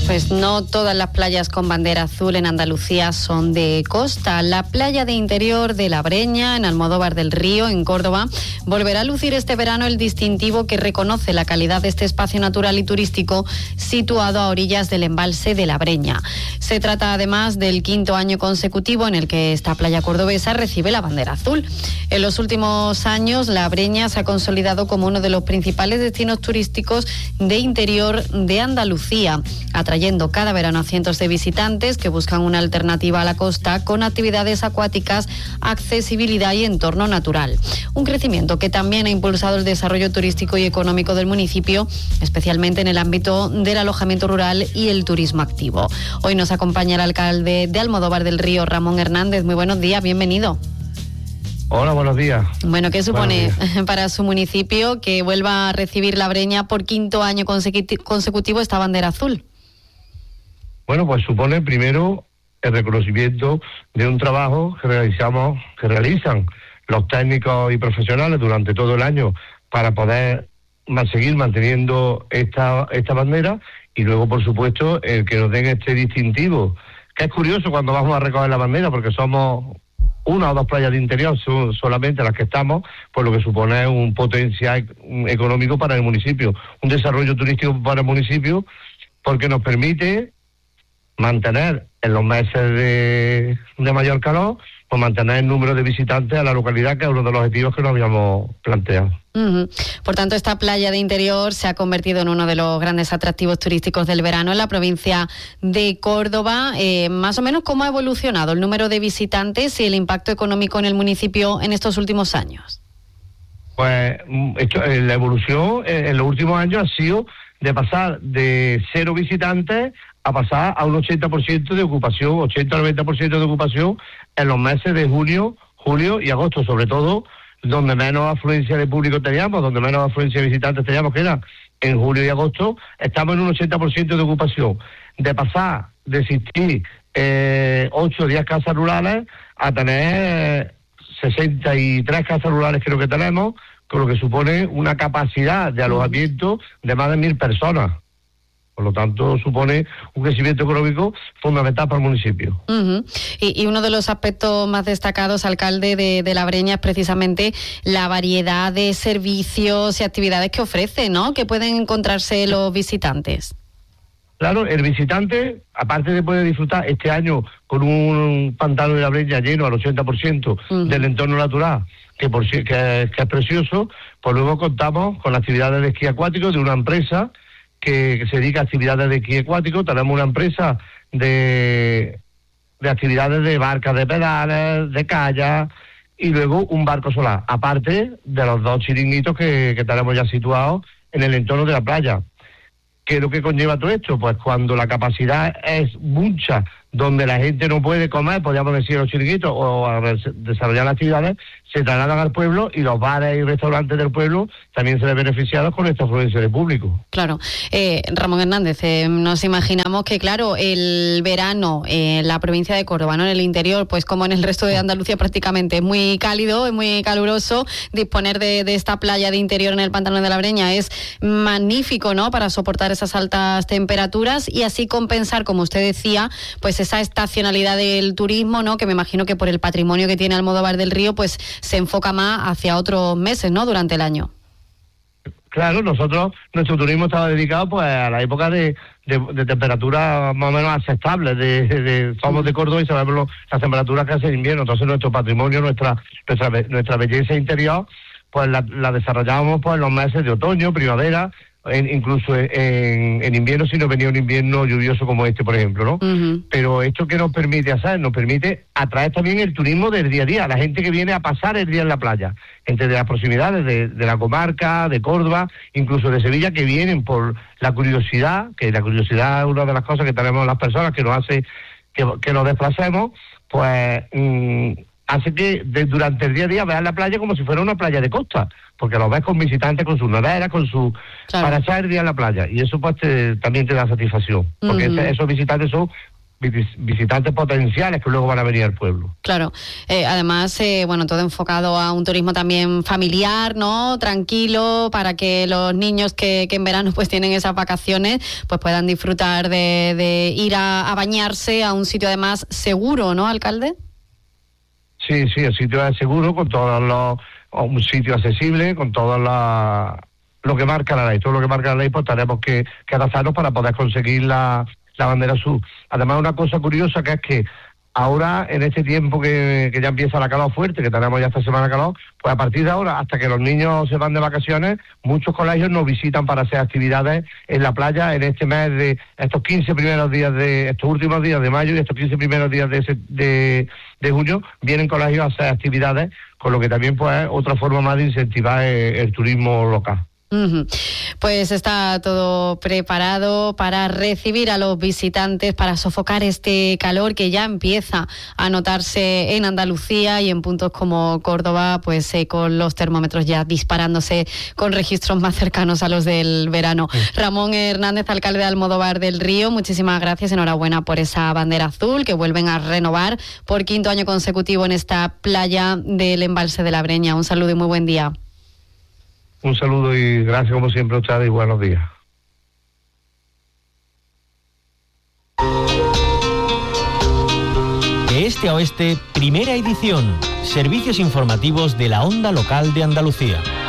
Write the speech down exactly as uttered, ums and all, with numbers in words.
Pues no todas las playas con bandera azul en Andalucía son de costa. La playa de interior de La Breña, en Almodóvar del Río, en Córdoba, volverá a lucir este verano el distintivo que reconoce la calidad de este espacio natural y turístico situado a orillas del embalse de La Breña. Se trata además del quinto año consecutivo en el que esta playa cordobesa recibe la bandera azul. En los últimos años, La Breña se ha consolidado como uno de los principales destinos turísticos de interior de Andalucía, atrayendo cada verano a cientos de visitantes que buscan una alternativa a la costa con actividades acuáticas, accesibilidad y entorno natural. Un crecimiento que también ha impulsado el desarrollo turístico y económico del municipio, especialmente en el ámbito del alojamiento rural y el turismo activo. Hoy nos acompaña el alcalde de Almodóvar del Río, Ramón Hernández. Muy buenos días, bienvenido. Hola, buenos días. Bueno, ¿qué supone para su municipio que vuelva a recibir La Breña por quinto año consecutivo esta bandera azul? Bueno, pues supone primero el reconocimiento de un trabajo que realizamos, que realizan los técnicos y profesionales durante todo el año para poder seguir manteniendo esta esta bandera, y luego, por supuesto, el que nos den este distintivo, que es curioso cuando vamos a recoger la bandera, porque somos una o dos playas de interior son solamente las que estamos, por lo que supone un potencial económico para el municipio, un desarrollo turístico para el municipio, porque nos permite mantener en los meses de, de mayor calor, pues mantener el número de visitantes a la localidad, que es uno de los objetivos que nos habíamos planteado. Uh-huh. Por tanto, esta playa de interior se ha convertido en uno de los grandes atractivos turísticos del verano en la provincia de Córdoba. Eh, más o menos, ¿cómo ha evolucionado el número de visitantes y el impacto económico en el municipio en estos últimos años? Pues esto, la evolución en los últimos años ha sido de pasar de cero visitantes a pasar a un ochenta por ciento de ocupación, ochenta al noventa por ciento de ocupación en los meses de junio, julio y agosto, sobre todo donde menos afluencia de público teníamos, donde menos afluencia de visitantes teníamos, que era en julio y agosto. Estamos en un ochenta por ciento de ocupación. De pasar de existir eh, ocho o diez casas rurales a tener sesenta y tres casas rurales, creo que tenemos, con lo que supone una capacidad de alojamiento de más de mil personas. Por lo tanto, supone un crecimiento económico fundamental para el municipio. Uh-huh. Y, y uno de los aspectos más destacados, alcalde, de, de La Breña es precisamente la variedad de servicios y actividades que ofrece, ¿no?, que pueden encontrarse los visitantes. Claro, el visitante, aparte de poder disfrutar este año con un pantano de La Breña lleno al ochenta por ciento uh-huh. del entorno natural, que, por, que, que es precioso, pues luego contamos con las actividades de esquí acuático de una empresa que, que se dedica a actividades de esquí acuático. Tenemos una empresa de, de actividades de barcas de pedales, de kayak, y luego un barco solar, aparte de los dos chiringuitos que, que tenemos ya situados en el entorno de la playa. ¿Qué es lo que conlleva todo esto? Pues cuando la capacidad es mucha, donde la gente no puede comer, podríamos decir, los chiringuitos o a desarrollar las actividades, se trasladan al pueblo, y los bares y restaurantes del pueblo también se ven beneficiados con esta afluencia de público. Claro. Eh, Ramón Hernández, eh, nos imaginamos que, claro, el verano en la provincia de Córdoba, ¿no?, en el interior, pues como en el resto de Andalucía prácticamente, es muy cálido, es muy caluroso. Disponer de, de esta playa de interior en el pantano de La Breña es magnífico, ¿no?, para soportar esas altas temperaturas y así compensar, como usted decía, pues esa estacionalidad del turismo, ¿no?, que me imagino que por el patrimonio que tiene Almodóvar del Río, pues se enfoca más hacia otros meses, ¿no?, durante el año. Claro, nosotros, nuestro turismo estaba dedicado pues a la época de, de, de temperaturas más o menos aceptables, de, de, de somos de Córdoba y sabemos lo, las temperaturas que hace en invierno. Entonces nuestro patrimonio, nuestra nuestra, nuestra belleza interior, pues la, la desarrollábamos pues en los meses de otoño, primavera, En, incluso en, en invierno, si no venía un invierno lluvioso como este, por ejemplo, ¿no? Uh-huh. Pero esto que nos permite hacer, nos permite atraer también el turismo del día a día, la gente que viene a pasar el día en la playa, gente de las proximidades de, de la comarca, de Córdoba, incluso de Sevilla, que vienen por la curiosidad, que la curiosidad es una de las cosas que tenemos las personas, que nos hace que, que nos desplacemos, pues mmm, hace que de, durante el día a día vean la playa como si fuera una playa de costa, porque lo ves con visitantes, con sus neveras, con su claro. para echar el día en la playa, y eso pues te, también te da satisfacción, porque uh-huh. ese, esos visitantes son visitantes potenciales que luego van a venir al pueblo. Claro, eh, además, eh, bueno, todo enfocado a un turismo también familiar, ¿no? Tranquilo, para que los niños que, que en verano pues tienen esas vacaciones, pues puedan disfrutar de, de ir a, a bañarse a un sitio además seguro, ¿no, alcalde? Sí, sí, el sitio es seguro, con todos los, un sitio accesible, con todas las, lo que marca la ley, todo lo que marca la ley, pues tenemos que, que adaptarnos para poder conseguir la la bandera azul. Además, una cosa curiosa que es que ahora, en este tiempo que, que ya empieza la calor fuerte, que tenemos ya esta semana calor, pues a partir de ahora, hasta que los niños se van de vacaciones, muchos colegios nos visitan para hacer actividades en la playa en este mes de estos quince primeros días de, estos últimos días de mayo y estos quince primeros días de, de, de junio, vienen colegios a hacer actividades, con lo que también pues es otra forma más de incentivar el, el turismo local. Uh-huh. Pues está todo preparado para recibir a los visitantes, para sofocar este calor que ya empieza a notarse en Andalucía y en puntos como Córdoba, pues eh, con los termómetros ya disparándose con registros más cercanos a los del verano. Sí. Ramón Hernández, alcalde de Almodóvar del Río, muchísimas gracias, enhorabuena por esa bandera azul que vuelven a renovar por quinto año consecutivo en esta playa del embalse de la Breña. Un saludo y muy buen día. Un saludo y gracias como siempre a ustedes y buenos días. De este a oeste, primera edición. Servicios informativos de la Onda Local de Andalucía.